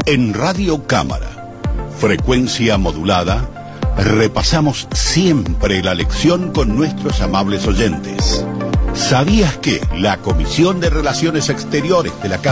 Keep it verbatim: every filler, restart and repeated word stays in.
En Radio Cámara, frecuencia modulada, repasamos siempre la lección con nuestros amables oyentes. ¿Sabías que la Comisión de Relaciones Exteriores de la Cámara